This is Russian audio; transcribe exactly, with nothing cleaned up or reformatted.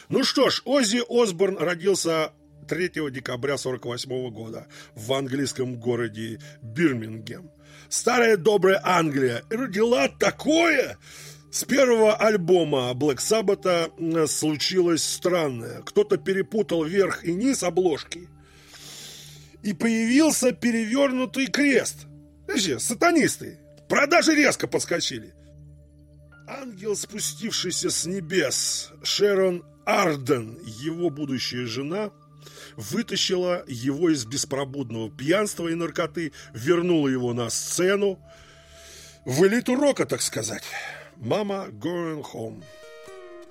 Ну что ж, Оззи Осборн родился третьего декабря сорок восьмого года в английском городе Бирмингем. Старая добрая Англия родила такое. С первого альбома Black Sabbath случилось странное. Кто-то перепутал верх и низ обложки, и появился перевернутый крест. Значит, сатанисты. Продажи резко подскочили. Ангел, спустившийся с небес, Шерон Арден, его будущая жена, вытащила его из беспробудного пьянства и наркоты, вернула его на сцену, в элиту рока, так сказать. Mama Going Home.